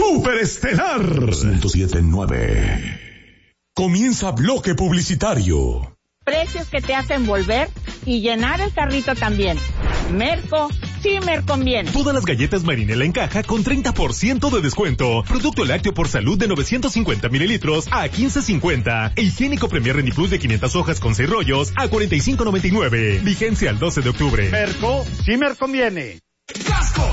Superestelar 107.9. Comienza bloque publicitario. Precios que te hacen volver y llenar el carrito también. Merco, sí me conviene. Todas las galletas Marinela en caja con 30% de descuento. Producto lácteo por salud de 950 mililitros a 15.50. E higiénico Premier Reniplus de 500 hojas con 6 rollos a 45.99. Vigencia al 12 de octubre. Merco, sí me conviene. Casco